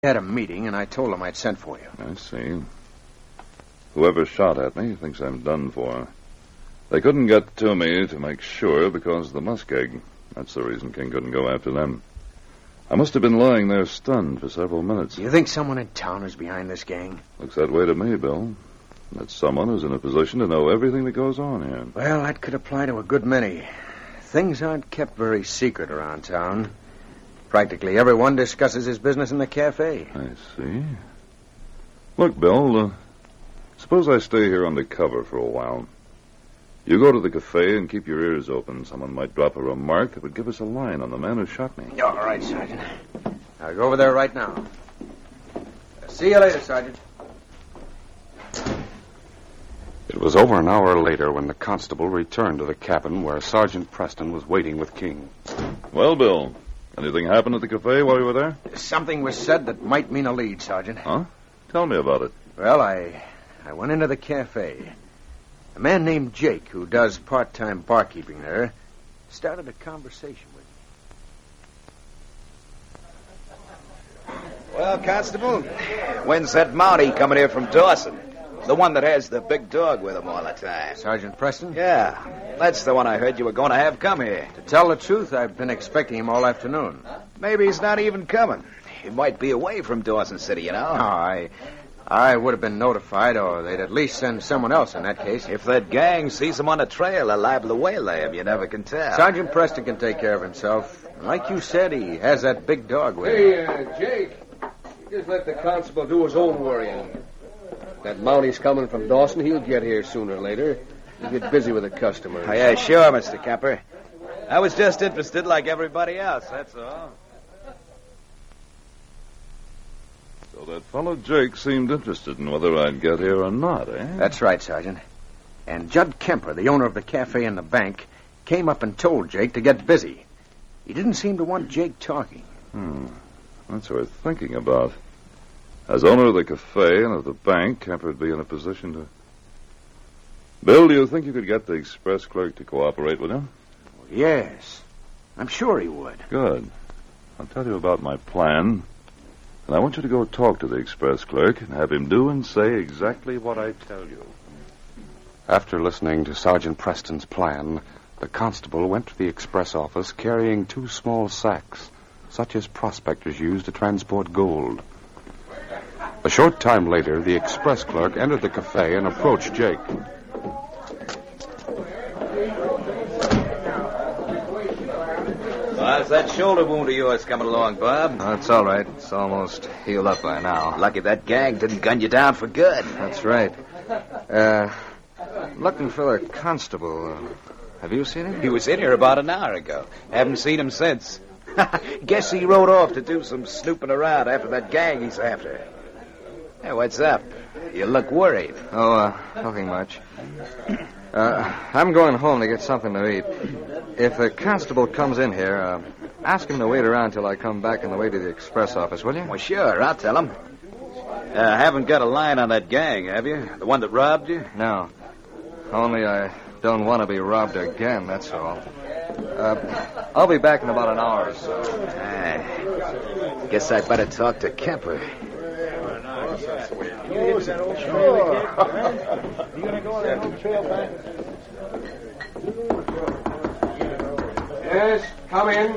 had a meeting, and I told him I'd sent for you. I see. Whoever shot at me thinks I'm done for. They couldn't get to me to make sure because of the muskeg. That's the reason King couldn't go after them. I must have been lying there stunned for several minutes. You think someone in town is behind this gang? Looks that way to me, Bill. That someone who's in a position to know everything that goes on here. Well, that could apply to a good many. Things aren't kept very secret around town. Practically everyone discusses his business in the cafe. I see. Look, Bill, suppose I stay here undercover for a while. You go to the cafe and keep your ears open. Someone might drop a remark that would give us a line on the man who shot me. All right, Sergeant. I'll go over there right now. See you later, Sergeant. It was over an hour later when the constable returned to the cabin where Sergeant Preston was waiting with King. Well, Bill, anything happened at the cafe while you were there? Something was said that might mean a lead, Sergeant. Huh? Tell me about it. Well, I went into the cafe. A man named Jake, who does part-time barkeeping there, started a conversation with me. Well, Constable, when's that Mountie coming here from Dawson? The one that has the big dog with him all the time. Sergeant Preston? Yeah, that's the one I heard you were going to have come here. To tell the truth, I've been expecting him all afternoon. Maybe he's not even coming. He might be away from Dawson City, you know. No, I would have been notified, or they'd at least send someone else in that case. If that gang sees him on the trail, they're liable to waylay him. You never can tell. Sergeant Preston can take care of himself. Like you said, he has that big dog with him. Hey, Jake, you just let the constable do his own worrying. That Mountie's coming from Dawson. He'll get here sooner or later. He'll get busy with the customers. Oh, yeah, sure, Mr. Kemper. I was just interested like everybody else, that's all. So that fellow Jake seemed interested in whether I'd get here or not, eh? That's right, Sergeant. And Judd Kemper, the owner of the cafe and the bank, came up and told Jake to get busy. He didn't seem to want Jake talking. That's worth thinking about. As owner of the cafe and of the bank, Kemper would be in a position to... Bill, do you think you could get the express clerk to cooperate with him? Yes. I'm sure he would. Good. I'll tell you about my plan. And I want you to go talk to the express clerk and have him do and say exactly what I tell you. After listening to Sergeant Preston's plan, the constable went to the express office carrying 2 small sacks, such as prospectors use to transport gold. A short time later, the express clerk entered the cafe and approached Jake. How's that shoulder wound of yours coming along, Bob? That's all right. It's almost healed up by now. Lucky that gang didn't gun you down for good. That's right. Looking for the constable. Have you seen him? He was in here about an hour ago. Haven't seen him since. Guess he rode off to do some snooping around after that gang he's after. Hey, what's up? You look worried. Oh, nothing much. I'm going home to get something to eat. If the constable comes in here, ask him to wait around till I come back on the way to the express office, will you? Well, sure, I'll tell him. Haven't got a line on that gang, have you? The one that robbed you? No. Only I don't want to be robbed again, that's all. I'll be back in about an hour or so. Guess I better talk to Kemper. Yes, come in.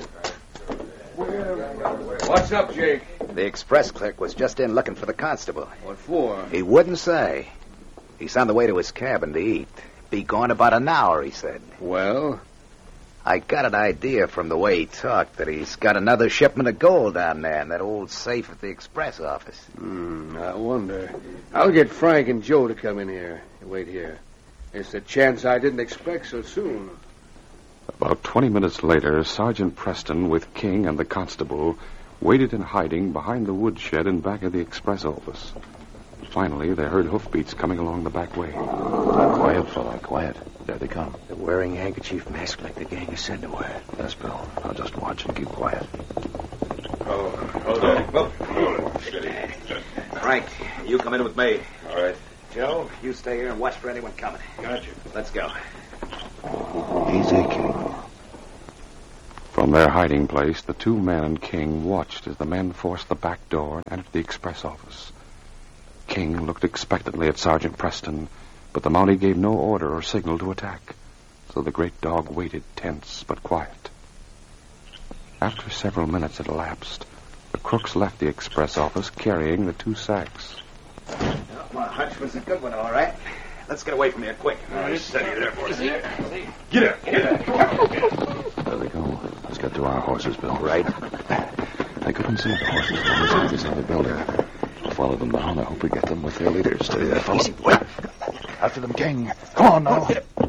What's up, Jake? The express clerk was just in looking for the constable. What for? He wouldn't say. He's on the way to his cabin to eat. Be gone about an hour, he said. Well? I got an idea from the way he talked that he's got another shipment of gold down there in that old safe at the express office. I wonder. I'll get Frank and Joe to come in here. Wait here. It's a chance I didn't expect so soon. About 20 minutes later, Sergeant Preston, with King and the constable, waited in hiding behind the woodshed in back of the express office. Finally, they heard hoofbeats coming along the back way. Quiet, fella, quiet. There they come. They're wearing handkerchief masks like the gang is said to wear. Yes, Bill. I'll just watch and keep quiet. Hold on. Frank, you come in with me. All right. Joe, you stay here and watch for anyone coming. Gotcha. Let's go. Easy, King. From From their hiding place, the two men and King watched as the men forced the back door and entered the express office. King looked expectantly at Sergeant Preston, but the Mountie gave no order or signal to attack, so the great dog waited, tense but quiet. After several minutes had elapsed, the crooks left the express office carrying the two sacks. Well, my hunch was a good one, all right. Let's get away from here quick. All right, steady there, boys. Get up. There they go. Let's get to our horses, Bill. Right. I couldn't see the horses from inside the building. Follow them down. I hope we get them with their leaders. Steady there, fellow. Easy, boy. After them, King. Come on now.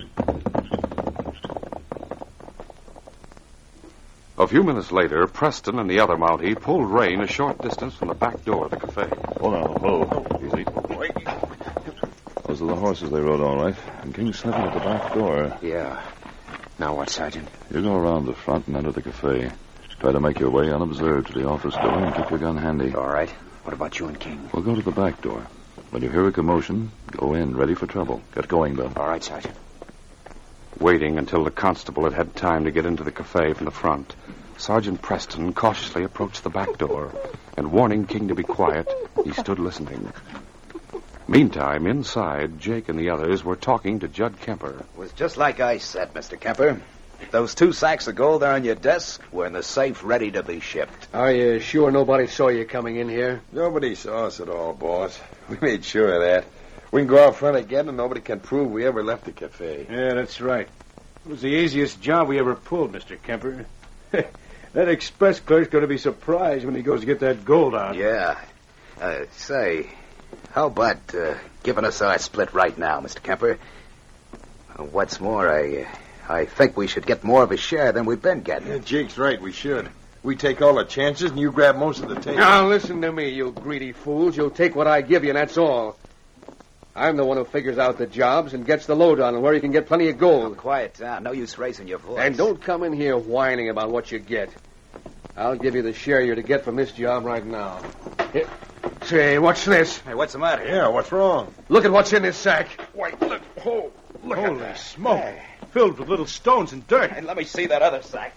A few minutes later, Preston and the other Mountie pulled rein a short distance from the back door of the cafe. Hold on. Whoa. Easy. Those are the horses they rode, all right. And King's sniffing at the back door. Yeah. Now what, Sergeant? You go around the front and enter the cafe. Try to make your way unobserved to the office door and keep your gun handy. All right. What about you and King? We'll go to the back door. When you hear a commotion, go in, ready for trouble. Get going, Bill. All right, Sergeant. Waiting until the constable had had time to get into the cafe from the front, Sergeant Preston cautiously approached the back door, and warning King to be quiet, he stood listening. Meantime, inside, Jake and the others were talking to Judd Kemper. It was just like I said, Mr. Kemper. Those 2 sacks of gold there on your desk were in the safe ready to be shipped. Are you sure nobody saw you coming in here? Nobody saw us at all, boss. We made sure of that. We can go out front again and nobody can prove we ever left the cafe. Yeah, that's right. It was the easiest job we ever pulled, Mr. Kemper. That express clerk's going to be surprised when he goes to get that gold out. Yeah. Say, how about giving us our split right now, Mr. Kemper? What's more, I think we should get more of a share than we've been getting. Yeah, Jake's right, we should. We take all the chances and you grab most of the take. Now, listen to me, you greedy fools. You'll take what I give you, and that's all. I'm the one who figures out the jobs and gets the lowdown on where you can get plenty of gold. Quiet down. No use raising your voice. And don't come in here whining about what you get. I'll give you the share you're to get from this job right now. Here. Say, what's this? Hey, what's the matter? Yeah, what's wrong? Look at what's in this sack. Wait, look. Look Holy smoke. Filled with little stones and dirt. Hey, let me see that other sack.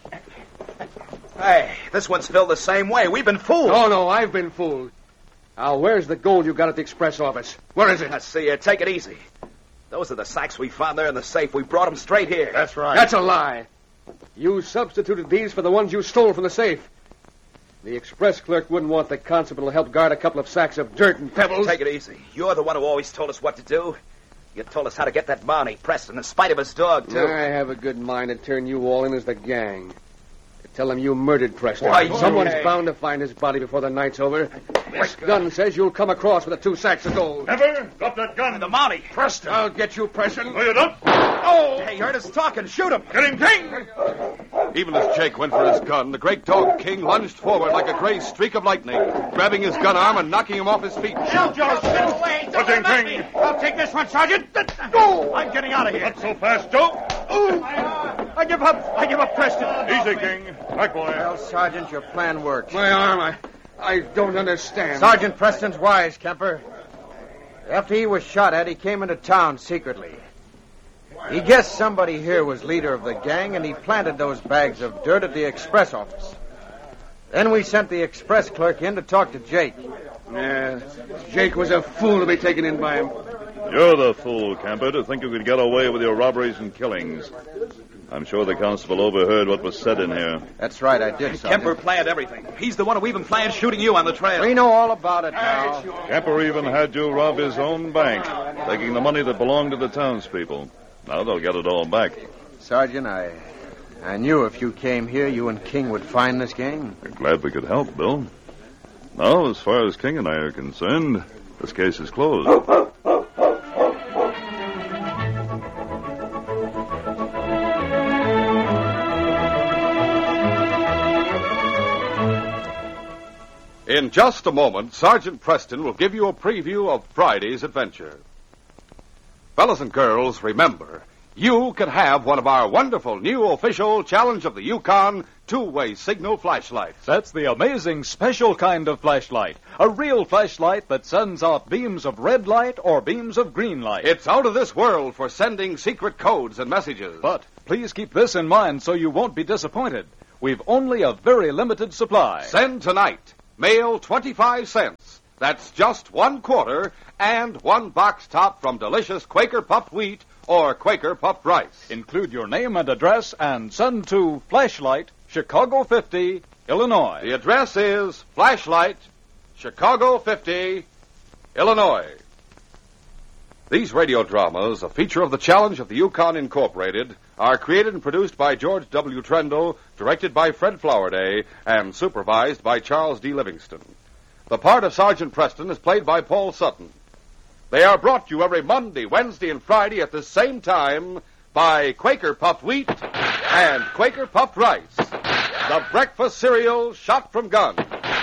Hey, this one's filled the same way. We've been fooled. Oh, no, I've been fooled. Now, where's the gold you got at the express office? Where is it? Let's see here. Take it easy. Those are the sacks we found there in the safe. We brought them straight here. That's right. That's a lie. You substituted these for the ones you stole from the safe. The express clerk wouldn't want the constable to help guard a couple of sacks of dirt and pebbles. Take it easy. You're the one who always told us what to do. You told us how to get that Mountie, Preston, in spite of his dog, too. I have a good mind to turn you all in as the gang. Tell him you murdered Preston. Why, someone's okay. bound to find his body before the night's over. This gun says you'll come across with the 2 sacks of gold. Never drop that gun. The Mountie. Preston. I'll get you, Preston. No, you don't. Oh! Hey, you heard us talking. Shoot him. Get him, King. Even as Jake went for his gun, the great dog King lunged forward like a gray streak of lightning, grabbing his gun arm and knocking him off his feet. Shout yourself. What's in, King? I'll take this one, Sergeant. Go! I'm getting out of here. Not so fast, Joe. Ooh. I give up, Preston. Easy, King. Back, boy. Well, Sergeant, your plan worked. My arm, I don't understand. Sergeant Preston's wise, Kemper. After he was shot at, he came into town secretly. He guessed somebody here was leader of the gang, and he planted those bags of dirt at the express office. Then we sent the express clerk in to talk to Jake. Yeah, Jake was a fool to be taken in by him. You're the fool, Kemper, to think you could get away with your robberies and killings. I'm sure the constable overheard what was said in here. That's right, I did, Sergeant. Kemper planned everything. He's the one who even planned shooting you on the trail. We know all about it now. Kemper even had you rob his own bank, taking the money that belonged to the townspeople. Now they'll get it all back. Sergeant, I knew if you came here, you and King would find this gang. We're glad we could help, Bill. Now, as far as King and I are concerned, this case is closed. In just a moment, Sergeant Preston will give you a preview of Friday's adventure. Fellas and girls, remember, you can have one of our wonderful new official Challenge of the Yukon two-way signal flashlights. That's the amazing special kind of flashlight. A real flashlight that sends out beams of red light or beams of green light. It's out of this world for sending secret codes and messages. But please keep this in mind so you won't be disappointed. We've only a very limited supply. Send tonight. Mail 25 cents. That's just 1/4 and 1 box top from delicious Quaker puffed wheat or Quaker puffed rice. Include your name and address and send to Flashlight, Chicago 50, Illinois. The address is Flashlight, Chicago 50, Illinois. These radio dramas, a feature of the Challenge of the Yukon Incorporated, are created and produced by George W. Trendle, directed by Fred Flowerday, and supervised by Charles D. Livingston. The part of Sergeant Preston is played by Paul Sutton. They are brought to you every Monday, Wednesday, and Friday at the same time by Quaker Puffed Wheat and Quaker Puffed Rice, the breakfast cereal shot from guns.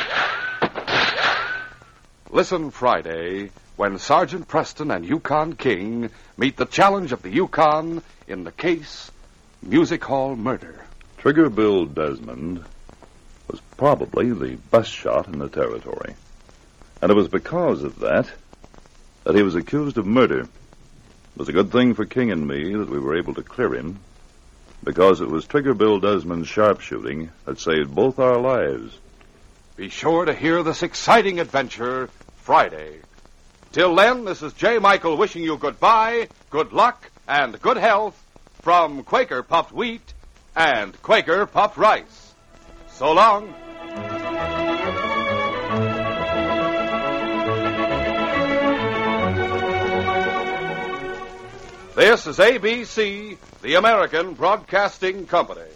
Listen Friday when Sergeant Preston and Yukon King meet the challenge of the Yukon in the case Music Hall Murder. Trigger Bill Desmond was probably the best shot in the territory. And it was because of that he was accused of murder. It was a good thing for King and me that we were able to clear him, because it was Trigger Bill Desmond's sharpshooting that saved both our lives. Be sure to hear this exciting adventure Friday. Till then, this is J. Michael wishing you goodbye, good luck, and good health from Quaker Puffed Wheat and Quaker Puffed Rice. So long. This is ABC, the American Broadcasting Company.